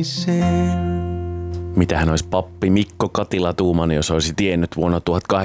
naiseen. Mitähän olisi pappi Mikko Katila tuumannut, jos olisi tiennyt vuonna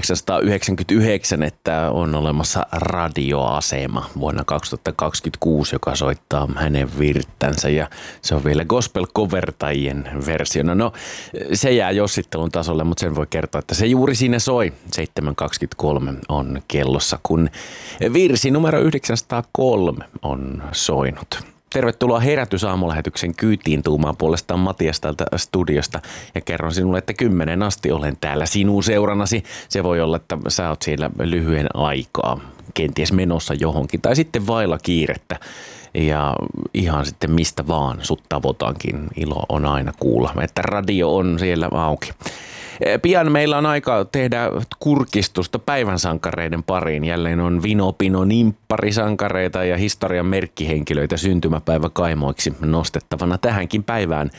1899, että on olemassa radioasema vuonna 2026, joka soittaa hänen virttänsä, ja se on vielä gospel-covertajien versiona. No, se jää jossittelun tasolle, mutta sen voi kertoa, että se juuri siinä soi. 7.23 on kellossa, kun virsi numero 903 on soinut. Tervetuloa Herätysaamulähetyksen kyytiin tuumaan puolestaan Matias täältä studiosta ja kerron sinulle, että 10 asti olen täällä sinun seurannasi. Se voi olla, että sä oot siellä lyhyen aikaa, kenties menossa johonkin tai sitten vailla kiirettä ja ihan sitten mistä vaan sut tavoitankin. Ilo on aina kuulla, että radio on siellä auki. Pian meillä on aika tehdä kurkistusta päivän sankareiden pariin. Jälleen on Vinopino nimpparisankareita ja historian merkkihenkilöitä syntymäpäivä kaimoiksi nostettavana tähänkin päivään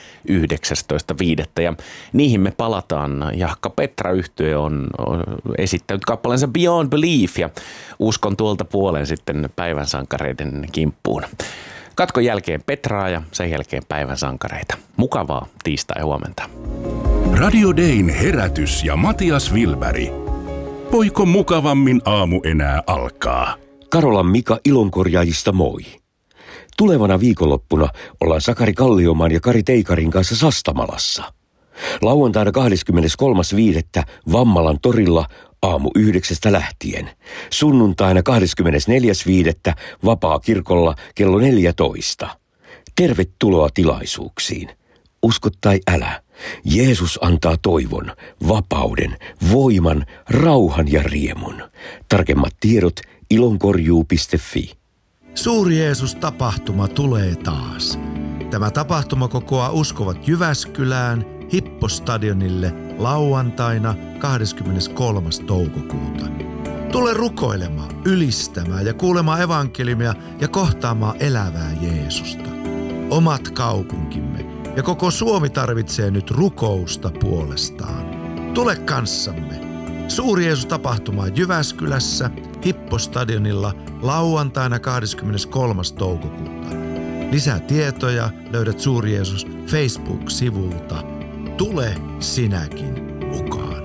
19.5. Ja niihin me palataan. Jahka Petra-yhtye on esittänyt kappaleensa Beyond Belief ja uskon tuolta puolen sitten päivän sankareiden kimppuun. Katkon jälkeen Petraa ja sen jälkeen päivän sankareita. Mukavaa tiistai-huomenta. Radio Dayn herätys ja Matias Wilberg. Voiko mukavammin aamu enää alkaa? Karolan Mika Ilonkorjaajista moi. Tulevana viikonloppuna ollaan Sakari Kalliomaan ja Kari Teikarin kanssa Sastamalassa. Lauantaina 23.5. Vammalan torilla aamu 9 lähtien. Sunnuntaina 24.5. Vapaa-kirkolla kello 14. Tervetuloa tilaisuuksiin. Usko tai älä. Jeesus antaa toivon, vapauden, voiman, rauhan ja riemun. Tarkemmat tiedot ilonkorjuu.fi. Suuri Jeesus-tapahtuma tulee taas. Tämä tapahtuma kokoaa uskovat Jyväskylään Hippostadionille lauantaina 23. toukokuuta. Tule rukoilemaan, ylistämään ja kuulemaan evankeliumia ja kohtaamaan elävää Jeesusta. Omat kaupunkimme ja koko Suomi tarvitsee nyt rukousta puolestaan. Tule kanssamme. Suuri Jeesus-tapahtuma Jyväskylässä Hippostadionilla lauantaina 23. toukokuuta. Lisää tietoja löydät Suuri Jeesus Facebook-sivulta. Tule sinäkin mukaan.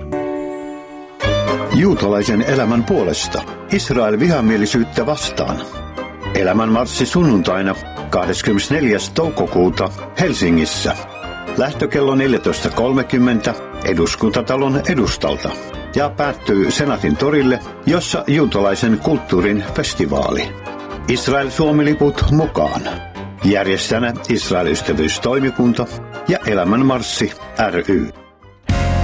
Juutalaisen elämän puolesta. Israel vihamielisyyttä vastaan. Elämänmarssi sunnuntaina 24. toukokuuta Helsingissä. Lähtökello 14.30 Eduskuntatalon edustalta ja päättyy Senaatin torille, jossa juutalaisen kulttuurin festivaali. Israel-Suomi-liput mukaan. Järjestäjänä Israel-ystävyystoimikunta ja Elämänmarssi ry.